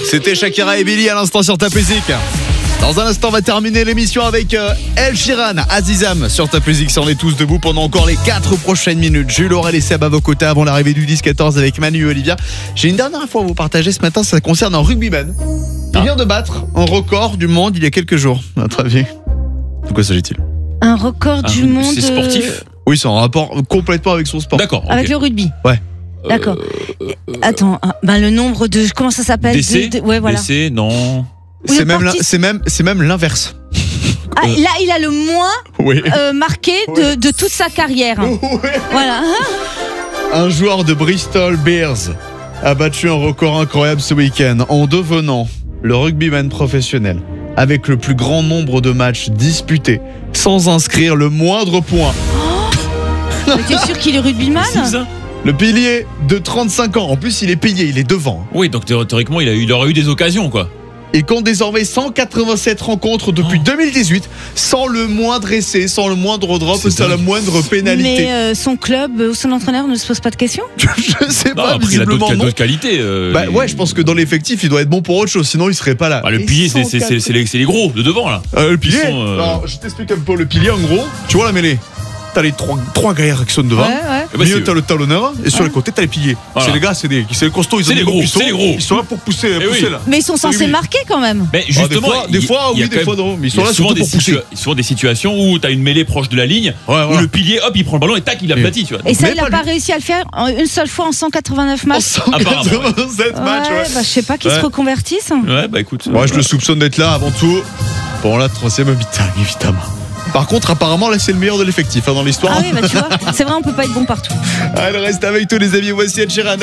C'était Shakira et Billy à l'instant sur Top Music. Dans un instant, on va terminer l'émission avec El Sheeran, Azizam sur Top Music. On est tous debout pendant encore les 4 prochaines minutes. Jules, Aurel et Seb à vos côtés avant l'arrivée du 10-14 avec Manu et Olivia. J'ai une dernière info à vous partager ce matin, ça concerne un rugbyman. Il vient de battre un record du monde il y a quelques jours, à votre avis. De quoi s'agit-il ? Un record du monde. C'est sportif ? Oui, c'est en rapport complètement avec son sport. D'accord. Avec ok. le rugby. Ouais. D'accord. Attends, le nombre de. Comment ça s'appelle ? Décès ? Ouais, voilà. Décès, non. Oui, C'est le même, parti- c'est même l'inverse. Ah, là, il a le moins Oui. marqué de toute sa carrière. Voilà. Un joueur de Bristol Bears a battu un record incroyable ce week-end en devenant le rugbyman professionnel avec le plus grand nombre de matchs disputés sans inscrire le moindre point. Mais t'es sûr qu'il est rugbyman ? C'est ça ? Le pilier de 35 ans, en plus il est payé, il est devant. Oui, donc théoriquement, il aurait eu des occasions, quoi. Il compte désormais 187 rencontres depuis 2018 sans le moindre essai, sans le moindre drop, C'est sans la dingue. moindre pénalité. Mais son club ou son entraîneur ne se pose pas de questions ? Je sais Non, pas, après, il a visiblement non. d'autres qualités. Bah ouais, je pense que dans l'effectif, il doit être bon pour autre chose, sinon il serait pas là. Bah, le Et pilier, c'est 104. les gros, de devant, là. Le pilier. Ils sont, Alors, je t'explique un peu le pilier en gros. Tu vois la mêlée. T'as les trois gaillards qui sont devant. Ouais. Eh Au ben, milieu, c'est- t'as le talonneur et sur Ouais. les côtés, t'as les piliers. Voilà. C'est les gars, c'est les costauds, ils C'est ont les des gros, cuissons. c'est les gros. Ils sont là pour pousser oui. là. Mais ils sont censés Oui. marquer quand même. Mais justement, des fois, oui, des fois non. Mais ils sont là surtout pour pousser. souvent des situations où t'as une mêlée proche de la ligne, Ouais, où voilà. le pilier, hop, il prend le ballon et tac, il aplatit, tu vois. Et ça, Mais il n'a pas pas lui. réussi à le faire une seule fois en 189 matchs. 187 matchs, ouais. Bah, je sais pas qu'ils se Ouais. reconvertissent. Ouais, bah écoute. Moi, je le soupçonne d'être là avant tout pour la 3e mi-temps, évidemment. Par contre, apparemment, là, c'est le meilleur de l'effectif dans l'histoire. Ah oui, bah tu vois, c'est vrai, on peut pas être bon partout. Allez, reste avec tous les amis. Voici Ed Sheeran.